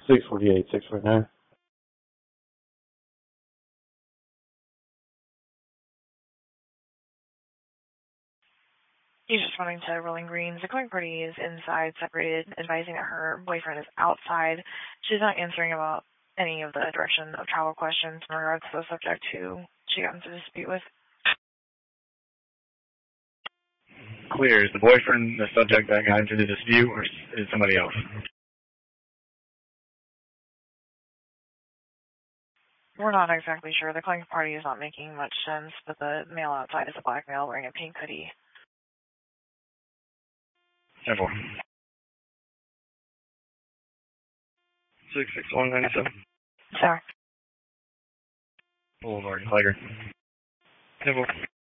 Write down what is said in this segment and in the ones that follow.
648, 649. He's just running to Rolling Greens. The going party is inside, separated, advising that her boyfriend is outside. She's not answering about any of the direction of travel questions in regards to the subject who she got into a dispute with. Clear. Is the boyfriend the subject that got into the dispute, or is somebody else? We're not exactly sure. The going party is not making much sense, but the male outside is a black male wearing a pink hoodie. 10-4. 66197. Sorry. Boulevard, Tiger. 10-4.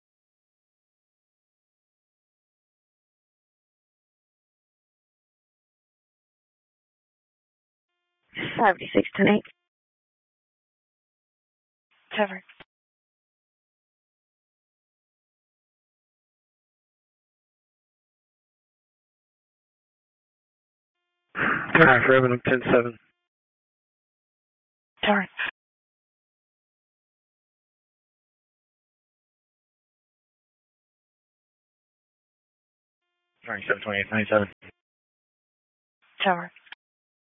$76.10. Sorry. Alright, for Revenue 10-7. Sorry. Sorry, 728, 97. Sorry.